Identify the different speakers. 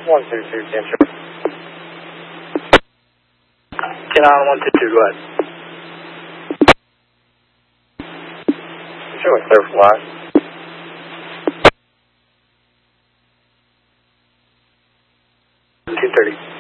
Speaker 1: 122, cancel. Get on 122, go ahead. Showing clear for fly. 230.